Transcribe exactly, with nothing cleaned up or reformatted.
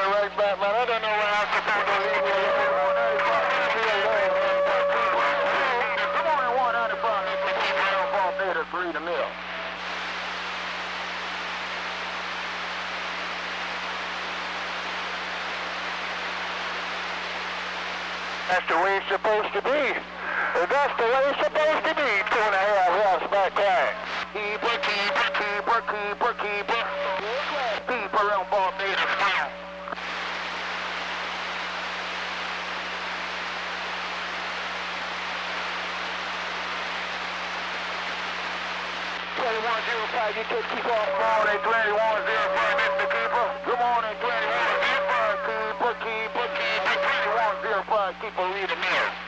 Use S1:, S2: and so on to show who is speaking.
S1: you right back, man. I don't know where I'm supposed to leave you. Come on in one ninety-five. Ball beta three to mill. That's the way it's supposed to be. That's the way it's supposed to be. Two and a half horseback climb. Keeper, keeper, keeper, keeper, keeper. Keeper on ball beta five. twenty-one zero five, you can keep off. Good morning, twenty-one zero five, Mister Keeper. Good morning, twenty-one zero five, keeper, keeper, keeper, twenty-one zero five, keeper, lead the mill.